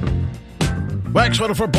Wax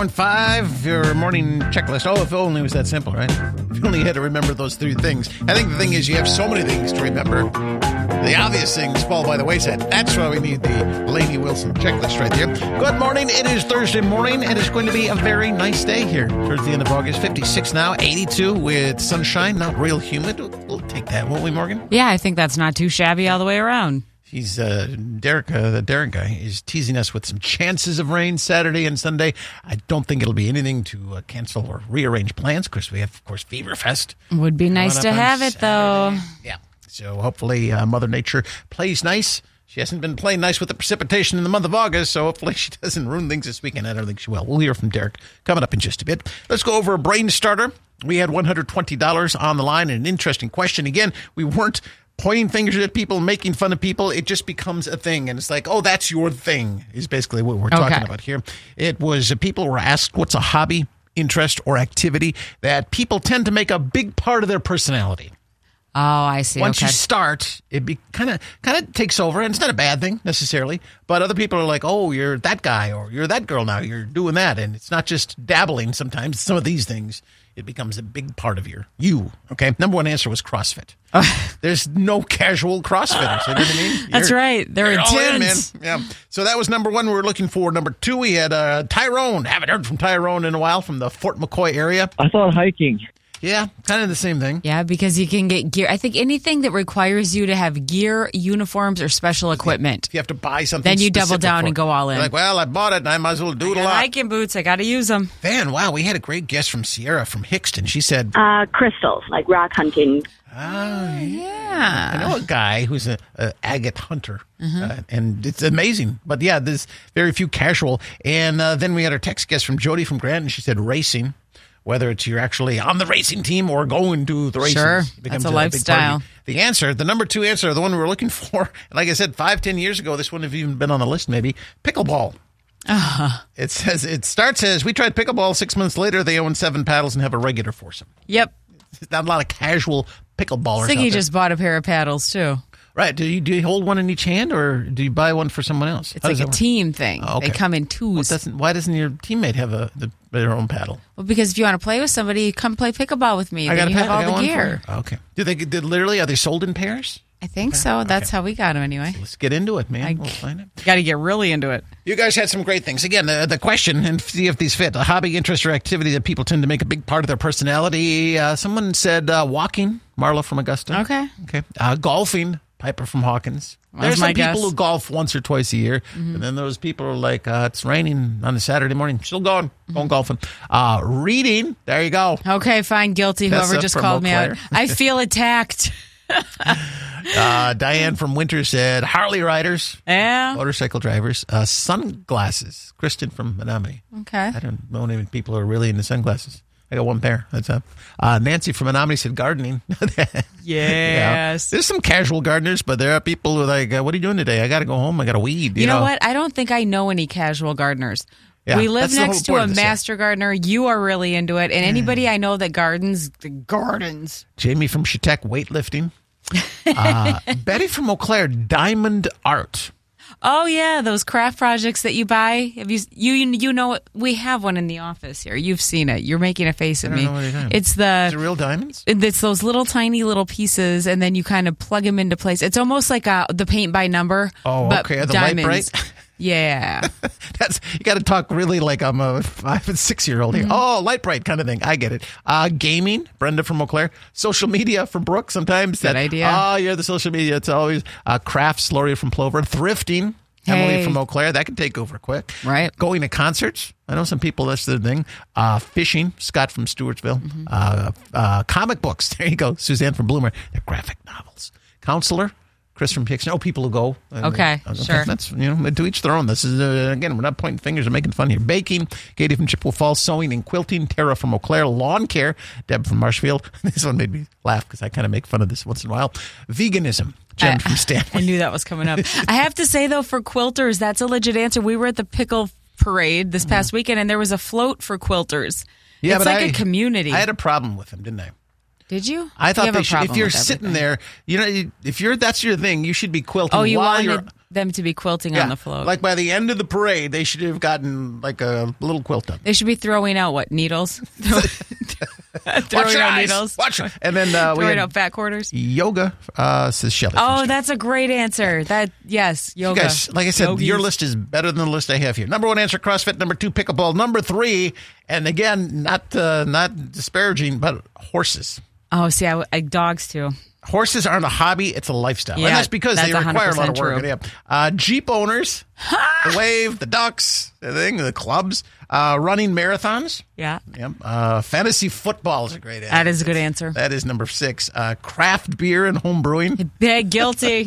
104.5, your morning checklist. Oh, if it only was that simple, right? If you only had to remember those three things. I think the thing is you have so many things to remember. The obvious things fall by the wayside. That's why we need the Lainey Wilson checklist right there. Good morning. It is Thursday morning, and it's going to be a very nice day here towards the end of August. 56 now, 82 with sunshine, not real humid. We'll take that, won't we, Morgan? Yeah, I think that's not too shabby all the way around. He's Derek, the Derek guy, is teasing us with some chances of rain Saturday and Sunday. I don't think it'll be anything to cancel or rearrange plans because we have, of course, Feverfest. Would be nice to have it, though. Yeah. So hopefully Mother Nature plays nice. She hasn't been playing nice with the precipitation in the month of August, so hopefully she doesn't ruin things this weekend. I don't think she will. We'll hear from Derek coming up in just a bit. Let's go over a brain starter. We had $120 on the line and an interesting question. Again, we weren't pointing fingers at people, making fun of people. It just becomes a thing. And it's like, oh, that's your thing is basically what we're talking about here. It was people were asked what's a hobby, interest, or activity that people tend to make a big part of their personality. Oh, I see. Once you start, it kind of takes over, and it's not a bad thing necessarily. But other people are like, "Oh, you're that guy, or you're that girl now. You're doing that," and it's not just dabbling. Sometimes some of these things, it becomes a big part of you. Okay, number one answer was CrossFit. There's no casual CrossFitters. You know what I mean? That's right. They're intense. All in, man. Yeah. So that was number one. We were looking for number two. We had Tyrone. Haven't heard from Tyrone in a while from the Fort McCoy area. I thought hiking. Yeah, kind of the same thing. Yeah, because you can get gear. I think anything that requires you to have gear, uniforms, or special equipment. If you have to buy something, then you double down and go all in. You're like, well, I bought it, and I might as well do it a lot. Hiking boots, I got to use them. Van, wow, we had a great guest from Sierra from Hickston. She said, crystals, like rock hunting. Oh, yeah. I know a guy who's an agate hunter, and it's amazing. But yeah, there's very few casual. And then we had our text guest from Jody from Grant, and she said racing. Whether it's you're actually on the racing team or going to the races. Sure, that's a lifestyle. The answer, the number two answer, the one we were looking for, like I said, 5-10 years ago, this wouldn't have even been on the list maybe, pickleball. It says, it starts as, we tried pickleball 6 months later, they own 7 paddles and have a regular foursome. Yep. There's not a lot of casual pickleballers Siggy just bought a pair of paddles, too. Right. Do you hold one in each hand, or do you buy one for someone else? It's like a team thing. Oh, okay. They come in twos. Why doesn't your teammate have their own paddle? Well, because if you want to play with somebody, come play pickleball with me. Then you have all the gear. Okay. Are they sold in pairs? I think so. That's how we got them anyway. So let's get into it, man. We'll find it. Got to get really into it. You guys had some great things. Again, the question, and see if these fit. A hobby, interest, or activity that people tend to make a big part of their personality. Someone said walking. Marla from Augusta. Okay. Golfing. Piper from Hawkins. There's some people who golf once or twice a year. And then those people are like, it's raining on a Saturday morning. Still going golfing. Reading. There you go. Okay, fine. Guilty. Whoever just called me out. I feel attacked. Diane from Winter said Harley riders. Yeah. Motorcycle drivers. Sunglasses. Kristen from Menominee. Okay. I don't know any people who are really into sunglasses. I got one pair. That's up. Nancy from Menominee said gardening. Yes. There's some casual gardeners, but there are people who are like, what are you doing today? I got to go home. I got to weed. You know what? I don't think I know any casual gardeners. Yeah, we live next to a master gardener. You are really into it. And anybody I know that gardens. Jamie from Chautauqua, weightlifting. Betty from Eau Claire, diamond art. Oh, yeah, those craft projects that you buy. Have you know we have one in the office here. You've seen it. You're making a face at me. Is it real diamonds? It's those little tiny little pieces, and then you kind of plug them into place. It's almost like the paint by number. Oh, but okay. The diamonds. Light-Brite? Yeah. You got to talk really like I'm a 5 and 6 year old here. Oh, Light-Brite kind of thing. I get it. Gaming, Brenda from Eau Claire. Social media from Brooke sometimes. Good idea. Oh, you're the social media. It's always crafts, Lori from Plover. Thrifting, Emily from Eau Claire. That can take over quick. Right. Going to concerts. I know some people, that's their thing. Fishing, Scott from Stewartsville. Comic books. There you go. Suzanne from Bloomer. They're graphic novels. Counselor. Chris from Hickston. People who go. Okay, sure. That's, to each their own. This is, again, we're not pointing fingers or making fun here. Baking, Katie from Chippewa Falls. Sewing and quilting, Tara from Eau Claire. Lawn care, Deb from Marshfield. This one made me laugh because I kind of make fun of this once in a while. Veganism, Jen from Stanley. I knew that was coming up. I have to say, though, for quilters, that's a legit answer. We were at the pickle parade this past weekend, and there was a float for quilters. Yeah, it's like a community. I had a problem with them, didn't I? Did you? I thought if you're sitting there, if that's your thing, you should be quilting them to be quilting on the float. Like by the end of the parade, they should have gotten like a little quilt done. They should be throwing out what, needles? Watch your eyes. Needles. Watch your... And then we throwing had out fat quarters. yoga, says Shelley. Oh, that's a great answer. Yes, yoga. You guys, like I said, Yogis. your list is better than the list I have here. Number 1 answer, CrossFit. Number 2, pickleball. Number 3, and again, not disparaging, but horses. Oh, see, I dogs too. Horses aren't a hobby; it's a lifestyle, and that's because they require a lot of work. Yeah. Jeep owners, the Wave, the Ducks, the clubs, running marathons. Yeah. Fantasy football is a great answer. That is a good answer. That is number 6. Craft beer and home brewing. Guilty.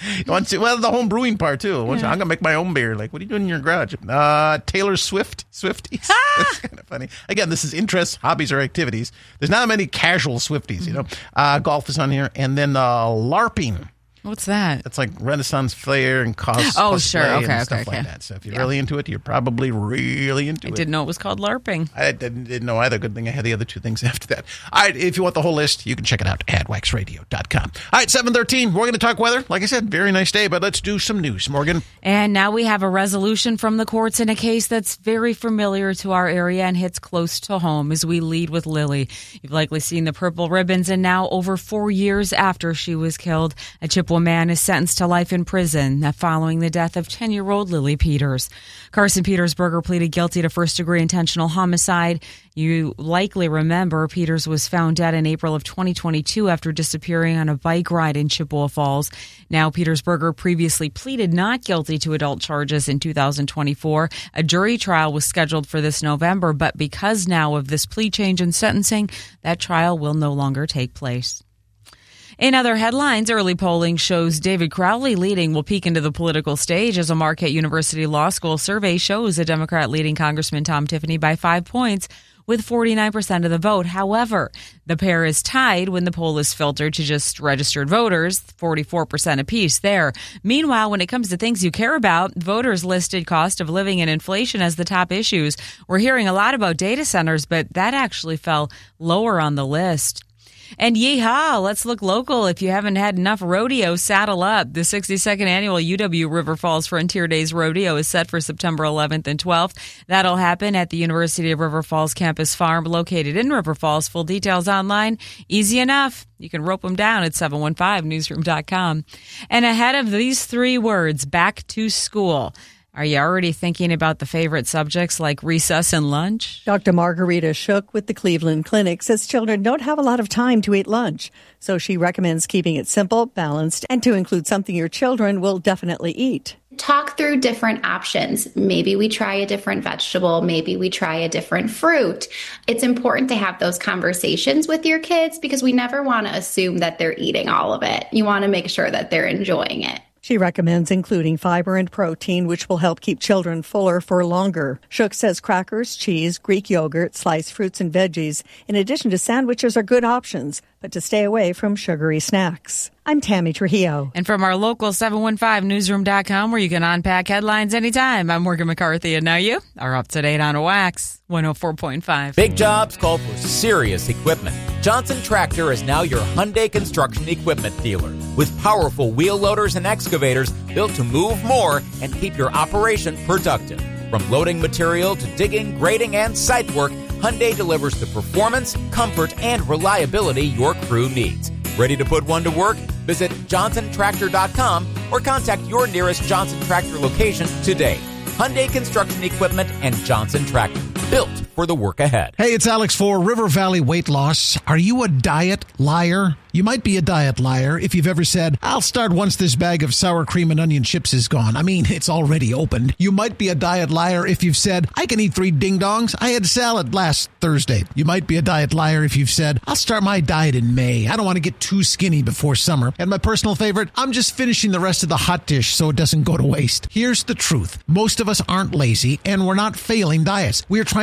The home brewing part too. I'm gonna make my own beer. Like, what are you doing in your garage? Taylor Swift, Swifties. That's kind of funny. Again, this is interests, hobbies, or activities. There's not many casual Swifties. Golf is on here, and then LARPing. What's that? It's like Renaissance fair and cosplay and stuff like that. So if you're really into it, you're probably really into it. I didn't know it was called LARPing. I didn't know either. Good thing I had the other 2 things after that. All right, if you want the whole list, you can check it out at waxradio.com. All right, 7:13. We're going to talk weather. Like I said, very nice day, but let's do some news, Morgan. And now we have a resolution from the courts in a case that's very familiar to our area and hits close to home as we lead with Lily. You've likely seen the purple ribbons, and now over 4 years after she was killed, a Chippewa man is sentenced to life in prison following the death of 10-year-old Lily Peters. Carson Petersberger pleaded guilty to first-degree intentional homicide. You likely remember Peters was found dead in April of 2022 after disappearing on a bike ride in Chippewa Falls. Now, Petersberger previously pleaded not guilty to adult charges in 2024. A jury trial was scheduled for this November, but because now of this plea change in sentencing, that trial will no longer take place. In other headlines, early polling shows David Crowley leading will peek into the political stage as a Marquette University Law School survey shows a Democrat leading Congressman Tom Tiffany by 5 points with 49% of the vote. However, the pair is tied when the poll is filtered to just registered voters, 44% apiece there. Meanwhile, when it comes to things you care about, voters listed cost of living and inflation as the top issues. We're hearing a lot about data centers, but that actually fell lower on the list. And yeehaw, let's look local. If you haven't had enough rodeo, saddle up. The 62nd annual UW River Falls Frontier Days Rodeo is set for September 11th and 12th. That'll happen at the University of River Falls Campus Farm located in River Falls. Full details online. Easy enough. You can rope them down at 715newsroom.com. And ahead of these 3 words, back to school. Are you already thinking about the favorite subjects like recess and lunch? Dr. Margarita Shook with the Cleveland Clinic says children don't have a lot of time to eat lunch, so she recommends keeping it simple, balanced, and to include something your children will definitely eat. Talk through different options. Maybe we try a different vegetable. Maybe we try a different fruit. It's important to have those conversations with your kids because we never want to assume that they're eating all of it. You want to make sure that they're enjoying it. She recommends including fiber and protein, which will help keep children fuller for longer. Shook says crackers, cheese, Greek yogurt, sliced fruits, and veggies, in addition to sandwiches, are good options, but to stay away from sugary snacks. I'm Tammy Trujillo. And from our local 715newsroom.com, where you can unpack headlines anytime, I'm Morgan McCarthy, and now you are up to date on Wax 104.5. Big jobs call for serious equipment. Johnson Tractor is now your Hyundai construction equipment dealer with powerful wheel loaders and excavators built to move more and keep your operation productive. From loading material to digging, grading, and site work, Hyundai delivers the performance, comfort, and reliability your crew needs. Ready to put one to work? Visit JohnsonTractor.com or contact your nearest Johnson Tractor location today. Hyundai Construction Equipment and Johnson Tractor, built for the work ahead. Hey, it's Alex for River Valley Weight Loss. Are you a diet liar? You might be a diet liar if you've ever said, I'll start once this bag of sour cream and onion chips is gone. I mean, it's already opened. You might be a diet liar if you've said, I can eat 3 ding-dongs. I had salad last Thursday. You might be a diet liar if you've said, I'll start my diet in May. I don't want to get too skinny before summer. And my personal favorite, I'm just finishing the rest of the hot dish so it doesn't go to waste. Here's the truth. Most of us aren't lazy and we're not failing diets. We're trying to force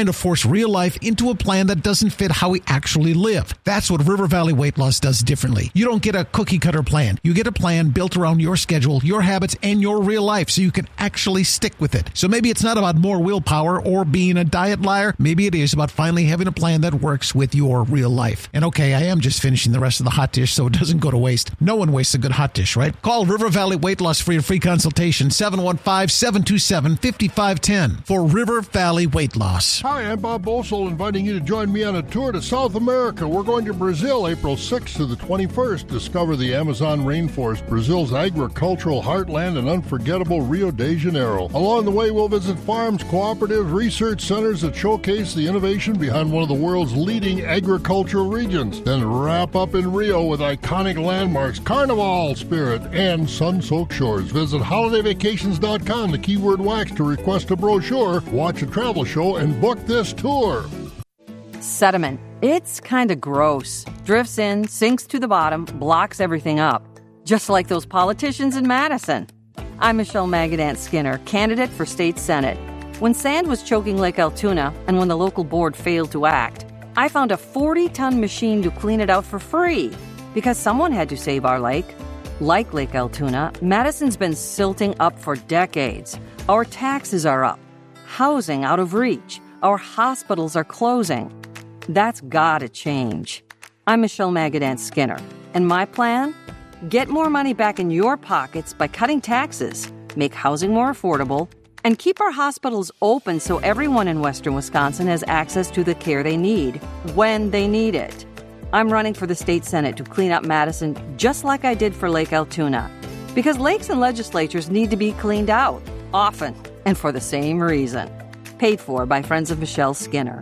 real life into a plan that doesn't fit how we actually live. That's what River Valley Weight Loss does differently. You don't get a cookie-cutter plan. You get a plan built around your schedule, your habits, and your real life so you can actually stick with it. So maybe it's not about more willpower or being a diet liar. Maybe it is about finally having a plan that works with your real life. And okay, I am just finishing the rest of the hot dish so it doesn't go to waste. No one wastes a good hot dish, right? Call River Valley Weight Loss for your free consultation, 715-727-5510 for River Valley Weight Loss. Hi, I'm Bob Boesel, inviting you to join me on a tour to South America. We're going to Brazil, April 6th to the 21st. Discover the Amazon rainforest, Brazil's agricultural heartland, and unforgettable Rio de Janeiro. Along the way, we'll visit farms, cooperatives, research centers that showcase the innovation behind one of the world's leading agricultural regions. Then wrap up in Rio with iconic landmarks, Carnival spirit, and sun-soaked shores. Visit holidayvacations.com, the keyword wax, to request a brochure, watch a travel show, and book this tour. Sediment. It's kind of gross. Drifts in, sinks to the bottom, blocks everything up. Just like those politicians in Madison. I'm Michelle Magadant Skinner, candidate for state senate. When sand was choking Lake Altoona and when the local board failed to act, I found a 40-ton machine to clean it out for free because someone had to save our lake. Like Lake Altoona, Madison's been silting up for decades. Our taxes are up, housing out of reach, our hospitals are closing. That's gotta change. I'm Michelle Magadant Skinner, and my plan? Get more money back in your pockets by cutting taxes, make housing more affordable, and keep our hospitals open so everyone in Western Wisconsin has access to the care they need, when they need it. I'm running for the state senate to clean up Madison just like I did for Lake Altoona. Because lakes and legislatures need to be cleaned out, often, and for the same reason. Paid for by Friends of Michelle Skinner.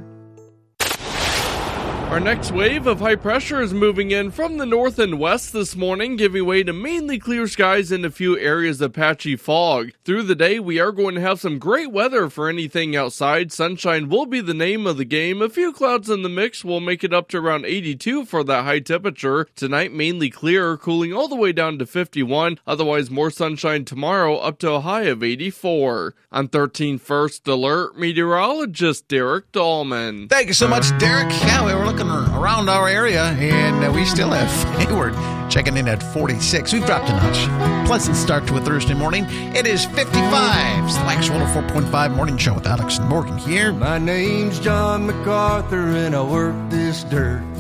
Our next wave of high pressure is moving in from the north and west this morning, giving way to mainly clear skies and a few areas of patchy fog. Through the day, we are going to have some great weather for anything outside. Sunshine will be the name of the game. A few clouds in the mix will make it up to around 82 for that high temperature. Tonight, mainly clear, cooling all the way down to 51. Otherwise, more sunshine tomorrow, up to a high of 84. On 13 First Alert, meteorologist Derek Dahlman. Thank you so much, Derek. Yeah, we were looking around our area, and we still have Hayward checking in at 46. We've dropped a notch. Pleasant start to a Thursday morning. It is 55. It's the Wax 104.5 Morning Show with Alex and Morgan here. My name's John MacArthur, and I work this dirt.